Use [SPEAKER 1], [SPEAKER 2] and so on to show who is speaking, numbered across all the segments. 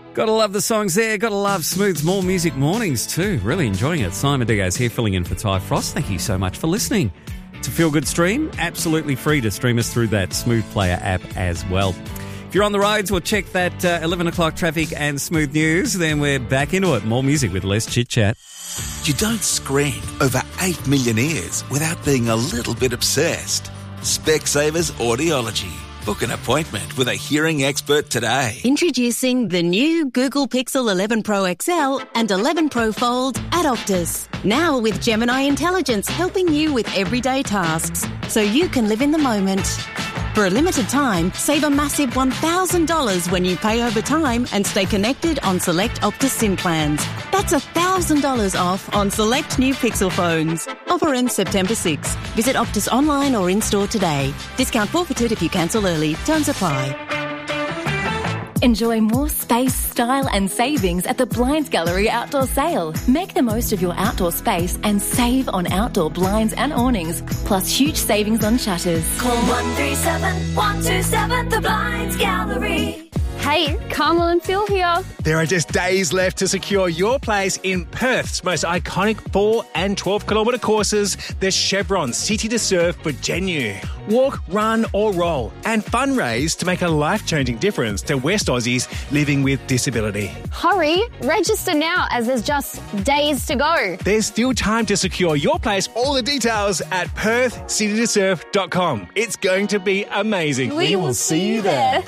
[SPEAKER 1] Gotta love the songs there. Gotta love Smooth's More Music Mornings too. Really enjoying it. Simon Diaz here filling in for Ty Frost. Thank you so much for listening to Feel Good Stream. Absolutely free to stream us through that Smooth Player app as well. If you're on the roads, we'll check that 11 o'clock traffic and Smooth News. Then we're back into it. More music with less chit-chat.
[SPEAKER 2] You don't screen over 8 million ears without being a little bit obsessed. Specsavers Audiology. Book an appointment with a hearing expert today.
[SPEAKER 3] Introducing the new Google Pixel 11 Pro XL and 11 Pro Fold at Optus. Now with Gemini Intelligence helping you with everyday tasks so you can live in the moment. For a limited time, save a massive $1,000 when you pay over time and stay connected on select Optus SIM plans. That's $1,000 off on select new Pixel phones. Offer ends September 6. Visit Optus online or in-store today. Discount forfeited if you cancel early. Terms apply.
[SPEAKER 4] Enjoy more space, style and savings at the Blinds Gallery Outdoor Sale. Make the most of your outdoor space and save on outdoor blinds and awnings, plus huge savings on shutters.
[SPEAKER 5] Call 137 127 The Blinds Gallery.
[SPEAKER 6] Hey, Carmel and Phil here.
[SPEAKER 7] There are just days left to secure your place in Perth's most iconic 4 and 12 kilometre courses, the Chevron City to Surf Virginia. Walk, run or roll and fundraise to make a life-changing difference to West Aussies living with disability.
[SPEAKER 6] Hurry, register now as there's just days to go.
[SPEAKER 7] There's still time to secure your place. All the details at perthcitytosurf.com. It's going to be amazing.
[SPEAKER 6] We will see you there.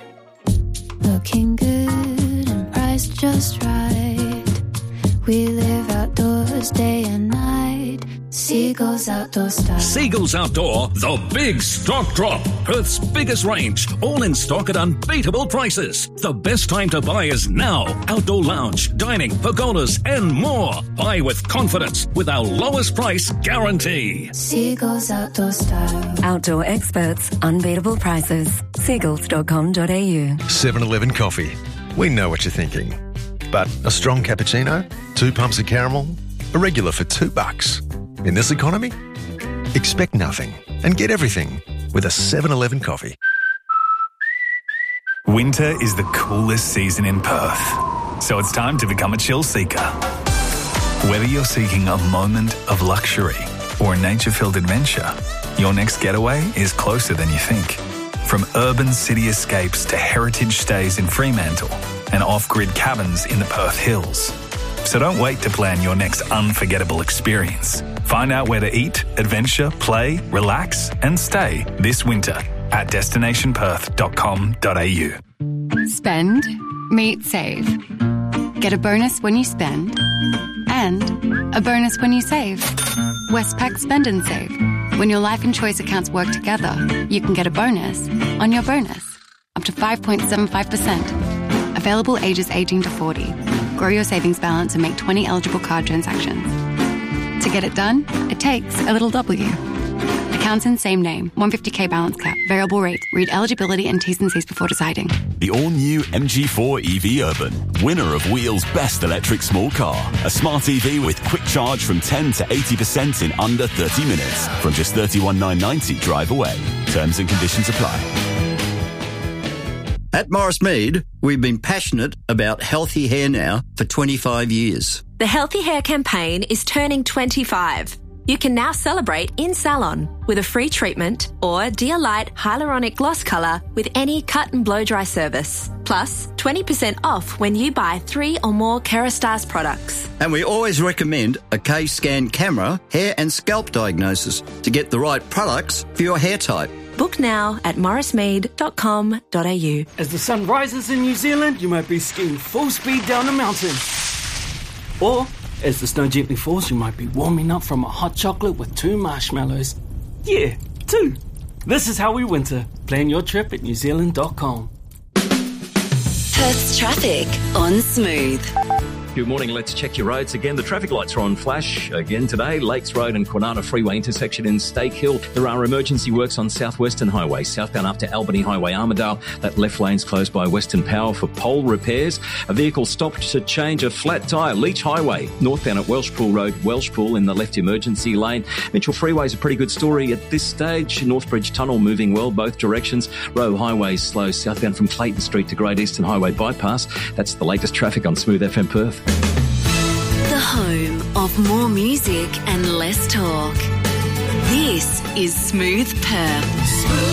[SPEAKER 8] Looking good and priced just right. We live outdoors day and night. Seagulls Outdoor Style.
[SPEAKER 9] Seagulls Outdoor, the big stock drop. Perth's biggest range, all in stock at unbeatable prices. The best time to buy is now. Outdoor lounge, dining, pergolas and more. Buy with confidence with our lowest price guarantee.
[SPEAKER 8] Seagulls Outdoor Style.
[SPEAKER 4] Outdoor experts, unbeatable prices. Seagulls.com.au.
[SPEAKER 10] 7-Eleven coffee. We know what you're thinking. But a strong cappuccino, 2 pumps of caramel, a regular for $2. In this economy, expect nothing and get everything with a 7-Eleven coffee.
[SPEAKER 11] Winter is the coolest season in Perth, so it's time to become a chill seeker. Whether you're seeking a moment of luxury or a nature-filled adventure, your next getaway is closer than you think. From urban city escapes to heritage stays in Fremantle and off-grid cabins in the Perth Hills. So don't wait to plan your next unforgettable experience. Find out where to eat, adventure, play, relax and stay this winter at destinationperth.com.au.
[SPEAKER 12] Spend, meet, save. Get a bonus when you spend and a bonus when you save. Westpac Spend and Save. When your life and choice accounts work together, you can get a bonus on your bonus, up to 5.75%. Available ages 18 to 40. Grow your savings balance and make 20 eligible card transactions. To get it done, it takes a little W. Accounts in same name, 150k balance cap, variable rate. Read eligibility and T's and C's before deciding.
[SPEAKER 13] The all-new MG4 EV Urban, winner of Wheel's Best Electric Small Car. A smart EV with quick charge from 10 to 80% in under 30 minutes. From just $31,990 drive away. Terms and conditions apply.
[SPEAKER 14] At Morris Mead, we've been passionate about healthy hair now for 25 years.
[SPEAKER 15] The Healthy Hair campaign is turning 25. You can now celebrate in salon with a free treatment or Dear Light Hyaluronic Gloss Colour with any cut and blow dry service. Plus, 20% off when you buy 3 or more Kerastase products.
[SPEAKER 14] And we always recommend a K-Scan camera, hair and scalp diagnosis to get the right products for your hair type.
[SPEAKER 15] Book now at morrismead.com.au.
[SPEAKER 16] As the sun rises in New Zealand, you might be skiing full speed down a mountain. Or, as the snow gently falls, you might be warming up from a hot chocolate with 2 marshmallows. Yeah, 2. This is how we winter. Plan your trip at newzealand.com.
[SPEAKER 5] Perth's traffic on Smooth.
[SPEAKER 17] Good morning. Let's check your roads again. The traffic lights are on flash again today. Lakes Road and Kwinana Freeway intersection in Stake Hill. There are emergency works on Southwestern Highway, southbound up to Albany Highway, Armidale. That left lane's closed by Western Power for pole repairs. A vehicle stopped to change a flat tyre. Leach Highway, northbound at Welshpool Road, Welshpool in the left emergency lane. Mitchell Freeway is a pretty good story at this stage. Northbridge Tunnel moving well both directions. Rowe Highway slow southbound from Clayton Street to Great Eastern Highway bypass. That's the latest traffic on Smooth FM Perth.
[SPEAKER 18] The home of more music and less talk. This is Smooth Perth.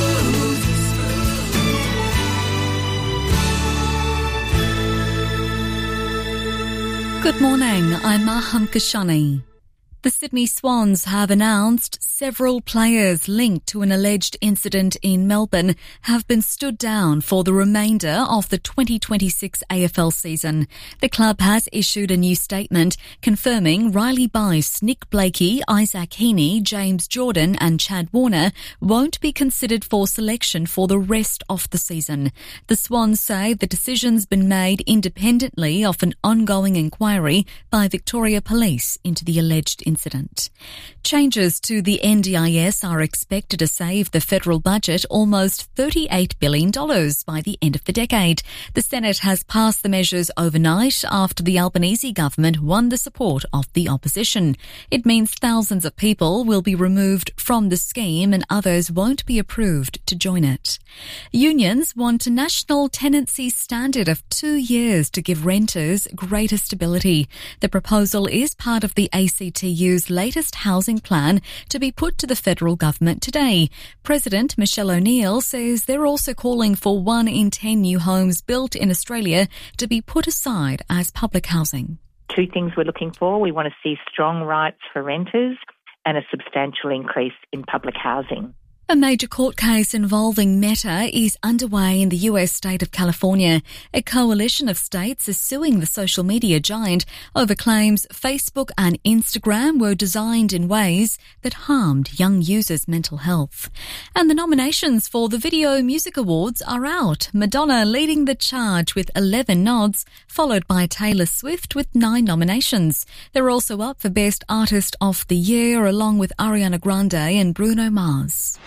[SPEAKER 19] Good morning, I'm Maham Kashani. The Sydney Swans have announced several players linked to an alleged incident in Melbourne have been stood down for the remainder of the 2026 AFL season. The club has issued a new statement confirming Riley Bice, Nick Blakey, Isaac Heaney, James Jordan and Chad Warner won't be considered for selection for the rest of the season. The Swans say the decision's been made independently of an ongoing inquiry by Victoria Police into the alleged incident. Changes to the NDIS are expected to save the federal budget almost $38 billion by the end of the decade. The Senate has passed the measures overnight after the Albanese government won the support of the opposition. It means thousands of people will be removed from the scheme and others won't be approved to join it. Unions want a national tenancy standard of 2 years to give renters greater stability. The proposal is part of the ACTU's latest housing plan to be put to the federal government today. President Michelle O'Neill says they're also calling for 1 in 10 new homes built in Australia to be put aside as public housing.
[SPEAKER 20] 2 things we're looking for. We want to see strong rights for renters and a substantial increase in public housing.
[SPEAKER 19] A major court case involving Meta is underway in the US state of California. A coalition of states is suing the social media giant over claims Facebook and Instagram were designed in ways that harmed young users' mental health. And the nominations for the Video Music Awards are out. Madonna leading the charge with 11 nods, followed by Taylor Swift with 9 nominations. They're also up for Best Artist of the Year, along with Ariana Grande and Bruno Mars.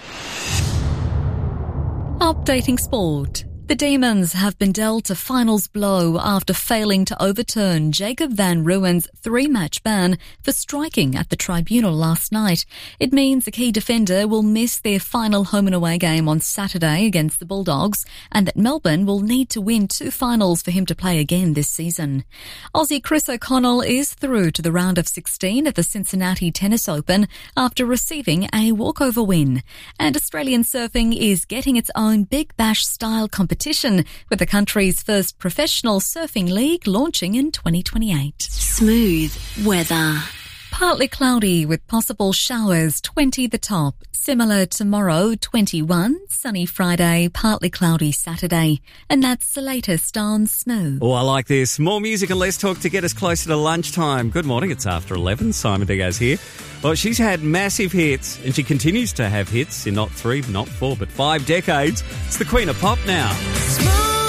[SPEAKER 19] Updating sport. The Demons have been dealt a finals blow after failing to overturn Jacob van Ruwen's 3-match ban for striking at the tribunal last night. It means the key defender will miss their final home and away game on Saturday against the Bulldogs, and that Melbourne will need to win 2 finals for him to play again this season. Aussie Chris O'Connell is through to the round of 16 at the Cincinnati Tennis Open after receiving a walkover win. And Australian surfing is getting its own Big Bash style competition, with the country's first professional surfing league launching in 2028.
[SPEAKER 18] Smooth weather.
[SPEAKER 19] Partly cloudy with possible showers, 20 the top. Similar tomorrow, 21. Sunny Friday, partly cloudy Saturday. And that's the latest on Smooth.
[SPEAKER 1] Oh, I like this. More music and less talk to get us closer to lunchtime. Good morning, it's after 11. Simon Diaz here. Well, she's had massive hits, and she continues to have hits in not 3, not 4, but 5 decades. It's the Queen of Pop now.
[SPEAKER 5] Smooth.